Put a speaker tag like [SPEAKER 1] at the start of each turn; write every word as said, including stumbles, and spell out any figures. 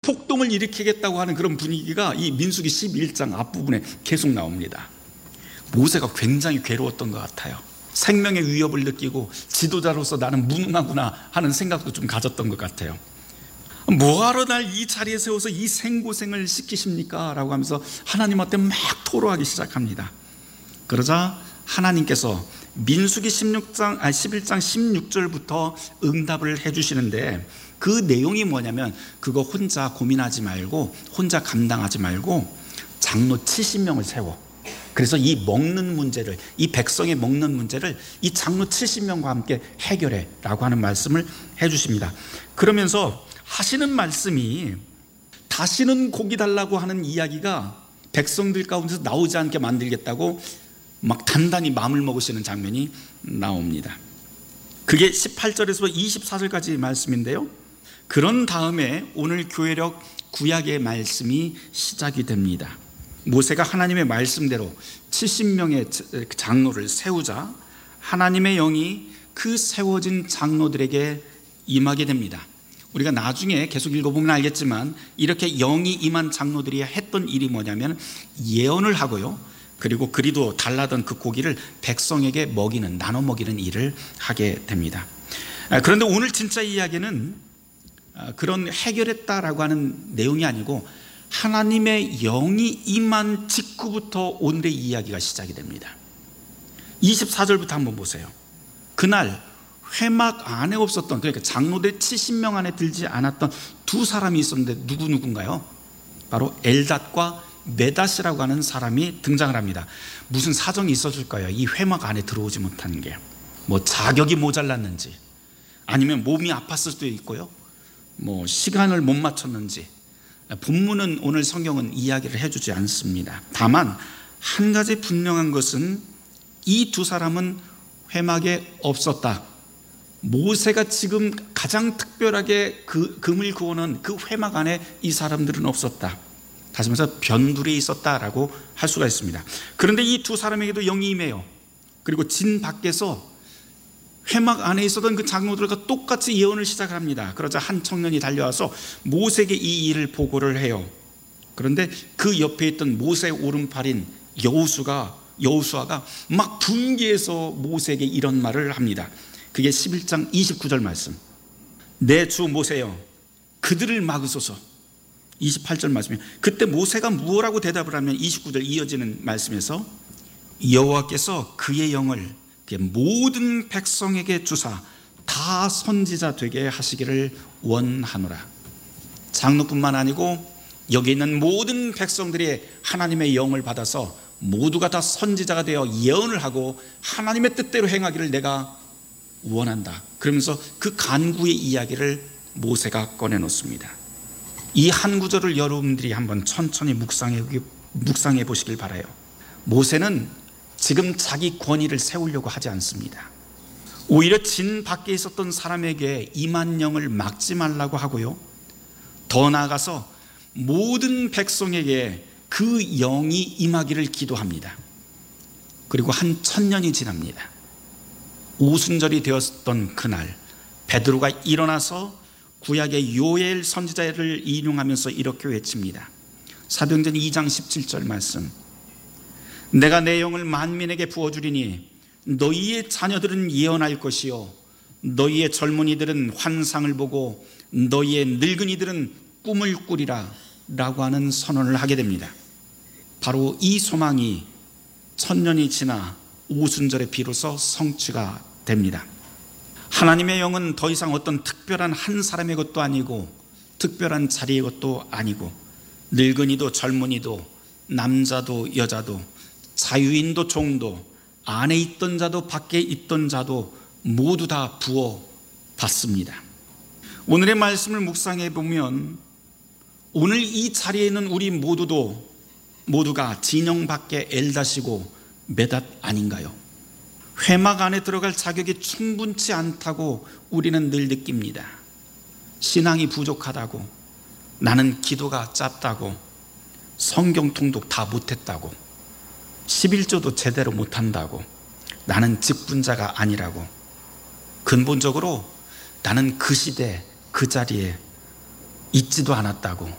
[SPEAKER 1] 폭동을 일으키겠다고 하는 그런 분위기가 이 민수기 십일 장 앞부분에 계속 나옵니다. 모세가 굉장히 괴로웠던 것 같아요. 생명의 위협을 느끼고 지도자로서 나는 무능하구나 하는 생각도 좀 가졌던 것 같아요. 뭐하러 날 이 자리에 세워서 이 생고생을 시키십니까? 라고 하면서 하나님한테 막 토로하기 시작합니다. 그러자 하나님께서 민수기 십육 장, 아니 십일 장 십육 절부터 응답을 해주시는데, 그 내용이 뭐냐면 그거 혼자 고민하지 말고 혼자 감당하지 말고 장로 칠십 명을 세워. 그래서 이 먹는 문제를, 이 백성의 먹는 문제를 이 장로 칠십 명과 함께 해결해 라고 하는 말씀을 해주십니다. 그러면서 하시는 말씀이 다시는 고기 달라고 하는 이야기가 백성들 가운데서 나오지 않게 만들겠다고 막 단단히 마음을 먹으시는 장면이 나옵니다. 그게 십팔 절에서 이십사 절까지 말씀인데요, 그런 다음에 오늘 교회력 구약의 말씀이 시작이 됩니다. 모세가 하나님의 말씀대로 칠십 명의 장로를 세우자 하나님의 영이 그 세워진 장로들에게 임하게 됩니다. 우리가 나중에 계속 읽어보면 알겠지만 이렇게 영이 임한 장로들이 했던 일이 뭐냐면 예언을 하고요, 그리고 그리도 달라던 그 고기를 백성에게 먹이는, 나눠 먹이는 일을 하게 됩니다. 그런데 오늘 진짜 이야기는 그런 해결했다라고 하는 내용이 아니고 하나님의 영이 임한 직후부터 오늘의 이야기가 시작이 됩니다. 이십사 절부터 한번 보세요. 그날 회막 안에 없었던, 그러니까 장로들 칠십 명 안에 들지 않았던 두 사람이 있었는데 누구 누군가요? 바로 엘닷과 메닷이라고 하는 사람이 등장을 합니다. 무슨 사정이 있었을 거예요. 이 회막 안에 들어오지 못하는 게 뭐 자격이 모자랐는지, 아니면 몸이 아팠을 수도 있고요, 뭐 시간을 못 맞췄는지, 본문은 오늘 성경은 이야기를 해주지 않습니다. 다만 한 가지 분명한 것은 이 두 사람은 회막에 없었다. 모세가 지금 가장 특별하게 그 금을 그어놓은 그 회막 안에 이 사람들은 없었다. 다시 말해서 변두리에 있었다라고 할 수가 있습니다. 그런데 이 두 사람에게도 영이 임해요. 그리고 진 밖에서 회막 안에 있었던 그 장로들과 똑같이 예언을 시작합니다. 그러자 한 청년이 달려와서 모세에게 이 일을 보고를 해요. 그런데 그 옆에 있던 모세의 오른팔인 여호수가 여호수아가 막 분개해서 모세에게 이런 말을 합니다. 그게 십일 장 이십구 절 말씀. 내 주 모세여, 그들을 막으소서. 이십팔 절 말씀이에요. 그때 모세가 무엇라고 대답을 하면 이십구 절 이어지는 말씀에서 여호와께서 그의 영을 모든 백성에게 주사 다 선지자 되게 하시기를 원하노라. 장로뿐만 아니고 여기 있는 모든 백성들이 하나님의 영을 받아서 모두가 다 선지자가 되어 예언을 하고 하나님의 뜻대로 행하기를 내가 원한다. 그러면서 그 간구의 이야기를 모세가 꺼내놓습니다. 이 한 구절을 여러분들이 한번 천천히 묵상해, 묵상해 보시길 바라요. 모세는 지금 자기 권위를 세우려고 하지 않습니다. 오히려 진 밖에 있었던 사람에게 임한 영을 막지 말라고 하고요, 더 나아가서 모든 백성에게 그 영이 임하기를 기도합니다. 그리고 한 천년이 지납니다. 오순절이 되었던 그날 베드로가 일어나서 구약의 요엘 선지자를 인용하면서 이렇게 외칩니다. 사도행전 이 장 십칠 절 말씀. 내가 내 영을 만민에게 부어주리니 너희의 자녀들은 예언할 것이요 너희의 젊은이들은 환상을 보고 너희의 늙은이들은 꿈을 꾸리라 라고 하는 선언을 하게 됩니다. 바로 이 소망이 천년이 지나 오순절에 비로소 성취가 됩니다. 하나님의 영은 더 이상 어떤 특별한 한 사람의 것도 아니고 특별한 자리의 것도 아니고 늙은이도 젊은이도 남자도 여자도 자유인도 종도 안에 있던 자도 밖에 있던 자도 모두 다 부어 받습니다. 오늘의 말씀을 묵상해 보면 오늘 이 자리에 있는 우리 모두도 모두가 진영 밖에 엘닷이고 메닷 아닌가요? 회막 안에 들어갈 자격이 충분치 않다고 우리는 늘 느낍니다. 신앙이 부족하다고, 나는 기도가 짧다고, 성경 통독 다 못했다고, 십일조도 제대로 못한다고, 나는 직분자가 아니라고, 근본적으로 나는 그 시대 그 자리에 있지도 않았다고,